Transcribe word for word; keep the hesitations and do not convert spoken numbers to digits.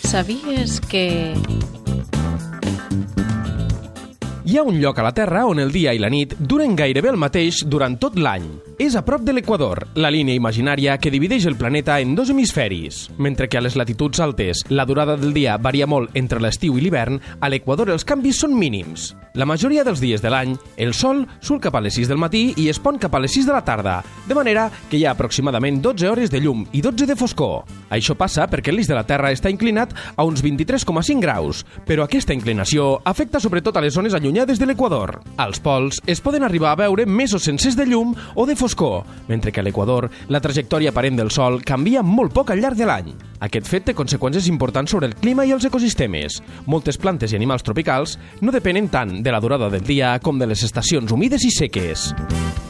Sabies que... Hi ha un lloc a la Terra on el dia i la nit duren gairebé el mateix durant tot l'any. És a prop de l'Equador, la línia imaginària que divideix el planeta en dos hemisferis. Mentre que a les latituds altes la durada del dia varia molt entre l'estiu i l'hivern, a l'Equador els canvis són mínims. La majoria dels dies de l'any, el sol surt cap a les sis del matí i es pon cap a les sis de la tarda, de manera que hi ha aproximadament dotze hores de llum i dotze de foscor. Això passa perquè l'eix de la Terra està inclinat a uns vint-i-tres coma cinc graus, però aquesta inclinació afecta sobretot a les zones allunyades de l'Equador. Als pols es poden arribar a veure mesos sencers de llum o de foscor, mentre que a l'Equador la trajectòria aparent del Sol canvia molt poc al llarg de l'any. Aquest fet té conseqüències importants sobre el clima i els ecosistemes. Moltes plantes i animals tropicals no depenen tant de la durada del dia com de les estacions humides i seques.